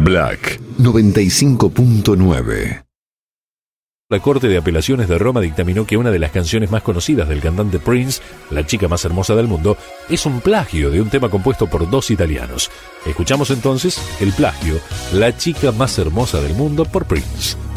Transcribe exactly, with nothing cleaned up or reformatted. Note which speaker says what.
Speaker 1: Black noventa y cinco punto nueve.
Speaker 2: La Corte de Apelaciones de Roma dictaminó que una de las canciones más conocidas del cantante Prince, La chica más hermosa del mundo, es un plagio de un tema compuesto por dos italianos. Escuchamos entonces el plagio, La chica más hermosa del mundo, por Prince.